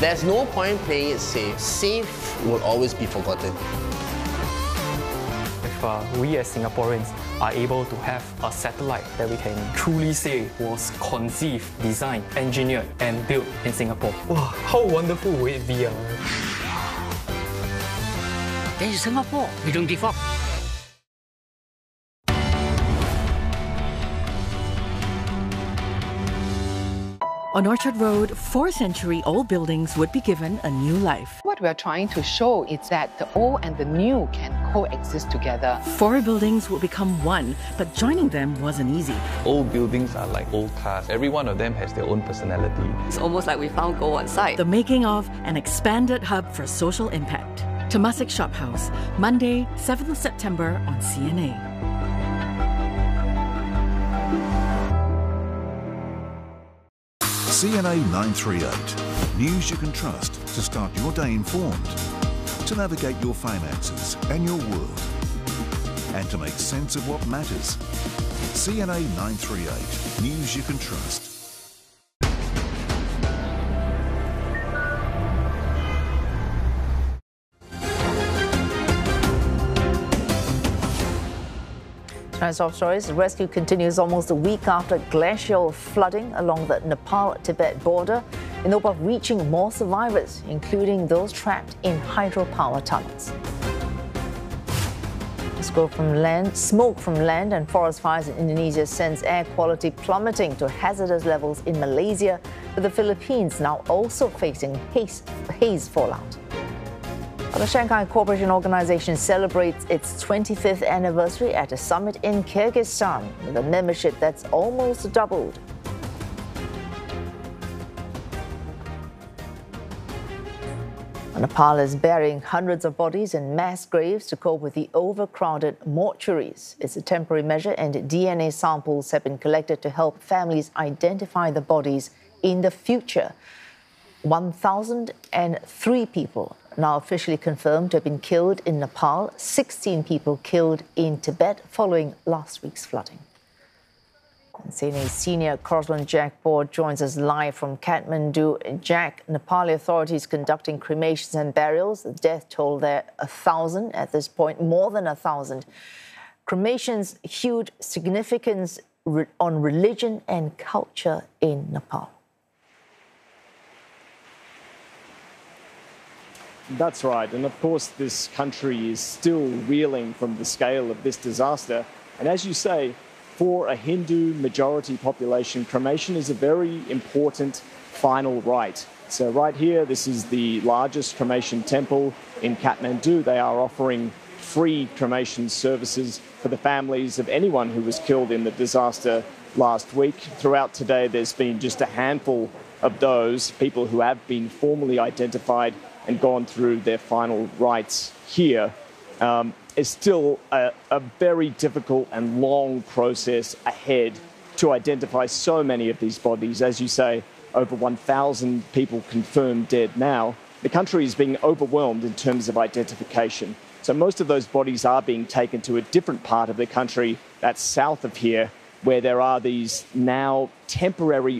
There's no point playing it safe. Safe will always be forgotten. If we as Singaporeans are able to have a satellite that we can truly say was conceived, designed, engineered and built in Singapore, wow, how wonderful would it be? This is Singapore, we don't give up. On Orchard Road, 4-century-old buildings would be given a new life. What we're trying to show is that the old and the new can coexist together. 4 buildings would become one, but joining them wasn't easy. Old buildings are like old cars. Every one of them has their own personality. It's almost like we found gold on site. The making of an expanded hub for social impact. Temasek Shop House, Monday, 7th September on CNA. CNA 938. News you can trust to start your day informed, to navigate your finances and your world, and to make sense of what matters. CNA 938. News you can trust. Top stories. The rescue continues almost a week after glacial flooding along the Nepal-Tibet border in the hope of reaching more survivors, including those trapped in hydropower tunnels. Smoke from land and forest fires in Indonesia sends air quality plummeting to hazardous levels in Malaysia, with the Philippines now also facing haze fallout. The Shanghai Cooperation Organization celebrates its 25th anniversary at a summit in Kyrgyzstan with a membership that's almost doubled. Nepal is burying hundreds of bodies in mass graves to cope with the overcrowded mortuaries. It's a temporary measure, and DNA samples have been collected to help families identify the bodies in the future. 1,003 people now officially confirmed to have been killed in Nepal, 16 people killed in Tibet following last week's flooding. CNA senior correspondent Jack Board joins us live from Kathmandu. Jack, Nepali authorities conducting cremations and burials. The death toll there 1,000 at this point, more than 1,000. Cremations, huge significance on religion and culture in Nepal. That's right. And of course, this country is still reeling from the scale of this disaster. And as you say, for a Hindu majority population, cremation is a very important final rite. So right here, this is the largest cremation temple in Kathmandu. They are offering free cremation services for the families of anyone who was killed in the disaster last week. Throughout today, there's been just a handful of those people who have been formally identified and gone through their final rites here. Is still a very difficult and long process ahead to identify so many of these bodies. As you say, over 1,000 people confirmed dead now. The country is being overwhelmed in terms of identification. So most of those bodies are being taken to a different part of the country that's south of here, where there are these now temporary